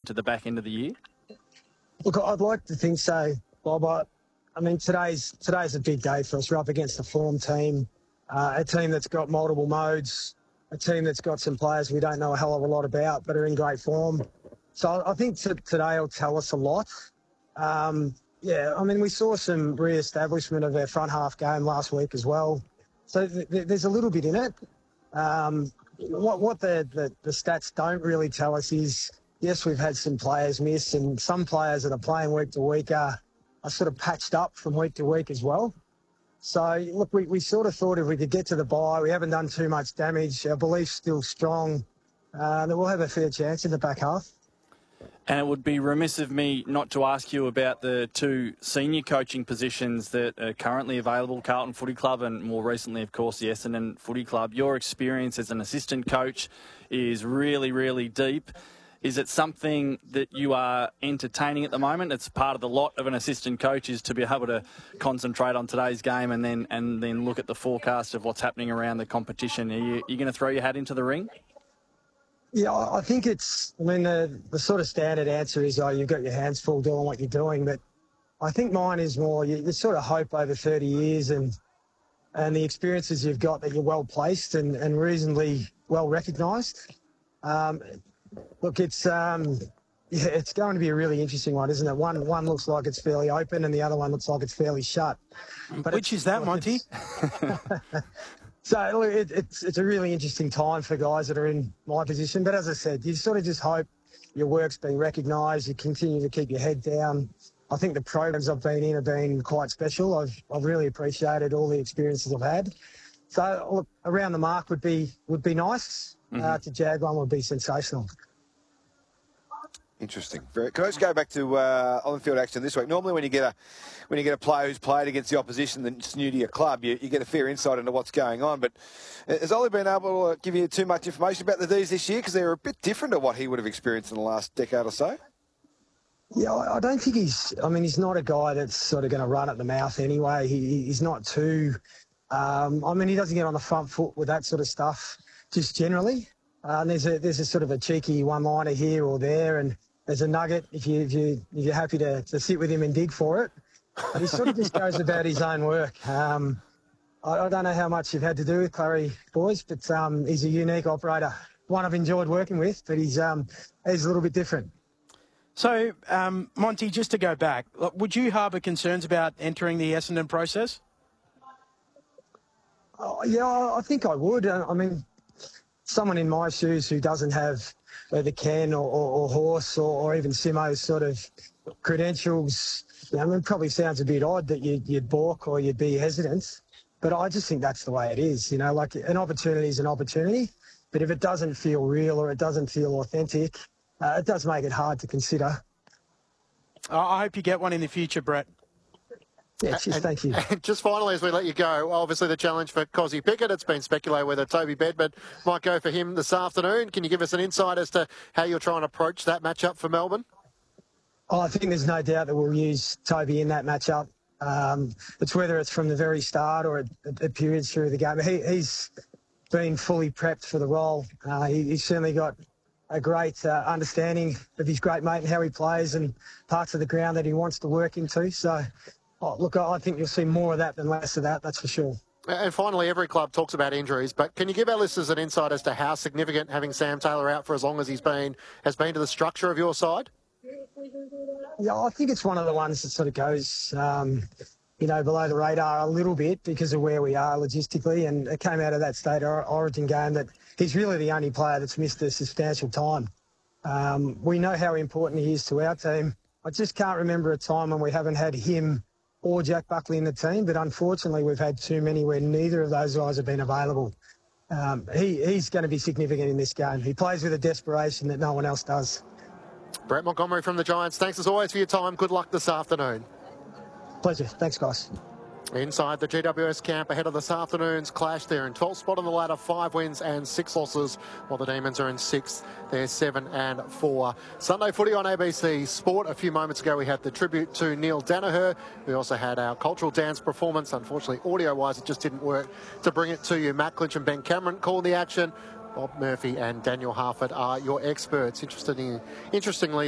to the back end of the year? Look, I'd like to think so, Bob. I mean, today's a big day for us. We're up against a form team, a team that's got multiple modes, a team that's got some players we don't know a hell of a lot about but are in great form. So I think today will tell us a lot. Yeah, I mean, we saw some re-establishment of our front half game last week as well. So there's a little bit in it. What the stats don't really tell us is, yes, we've had some players miss, and some players that are playing week to week are sort of patched up from week to week as well. So, look, we sort of thought if we could get to the bye, we haven't done too much damage, our belief's still strong, that we'll have a fair chance in the back half. And it would be remiss of me not to ask you about the two senior coaching positions that are currently available, Carlton Footy Club and more recently, of course, the Essendon Footy Club. Your experience as an assistant coach is really, really deep. Is it something that you are entertaining at the moment? It's part of the lot of an assistant coach is to be able to concentrate on today's game and then look at the forecast of what's happening around the competition. Are you going to throw your hat into the ring? Yeah, I think the sort of standard answer is, you've got your hands full doing what you're doing. But I think mine is more, you sort of hope over 30 years and the experiences you've got that you're well placed and reasonably well recognised. Look, it's going to be a really interesting one, isn't it? One looks like it's fairly open and the other one looks like it's fairly shut. But which is that, Monty? So it's a really interesting time for guys that are in my position. But as I said, you sort of just hope your work's being recognised. You continue to keep your head down. I think the programs I've been in have been quite special. I've really appreciated all the experiences I've had. So look, around the mark would be nice. To jag one would be sensational. Interesting. Can I just go back to on-field action this week? Normally, when you get a player who's played against the opposition that's new to your club, you get a fair insight into what's going on. But has Ollie been able to give you too much information about the D's this year? Because they're a bit different to what he would have experienced in the last decade or so. Yeah, I don't think he's not a guy that's sort of going to run at the mouth anyway. He's not too. He doesn't get on the front foot with that sort of stuff, just generally. There's a sort of a cheeky one-liner here or there, and there's a nugget if you're happy to sit with him and dig for it. But he sort of just goes about his own work. I don't know how much you've had to do with Clary, boys, but he's a unique operator. One I've enjoyed working with, but he's a little bit different. So, Monty, just to go back, would you harbour concerns about entering the Essendon process? Yeah, I think I would. Someone in my shoes who doesn't have whether Ken or Horse or even Simo's sort of credentials, it probably sounds a bit odd that you'd balk or you'd be hesitant, but I just think that's the way it is. Like an opportunity is an opportunity, but if it doesn't feel real or it doesn't feel authentic, it does make it hard to consider. I hope you get one in the future, Brett. Yeah, thank you. And just finally, as we let you go, obviously the challenge for Cozzy Pickett, it's been speculated whether Toby Bedford might go for him this afternoon. Can you give us an insight as to how you're trying to approach that matchup for Melbourne? I think there's no doubt that we'll use Toby in that matchup. It's whether it's from the very start or at periods through the game. He's been fully prepped for the role. He's certainly got a great understanding of his great mate and how he plays and parts of the ground that he wants to work into. So, look, I think you'll see more of that than less of that, that's for sure. And finally, every club talks about injuries, but can you give our listeners an insight as to how significant having Sam Taylor out for as long as has been to the structure of your side? Yeah, I think it's one of the ones that sort of goes, below the radar a little bit because of where we are logistically, and it came out of that state origin game that he's really the only player that's missed a substantial time. We know how important he is to our team. I just can't remember a time when we haven't had him or Jack Buckley in the team, but unfortunately we've had too many where neither of those guys have been available. He's going to be significant in this game. He plays with a desperation that no one else does. Brett Montgomery from the Giants, thanks as always for your time. Good luck this afternoon. Pleasure. Thanks, guys. Inside the GWS camp ahead of this afternoon's clash, they're in 12th spot on the ladder, 5 wins and 6 losses, while the Demons are in 6th. They're 7-4. Sunday footy on ABC Sport. A few moments ago we had the tribute to Neil Danaher. We also had our cultural dance performance. Unfortunately, audio-wise, it just didn't work to bring it to you. Matt Clinch and Ben Cameron called the action. Bob Murphy and Daniel Harford are your experts. Interestingly,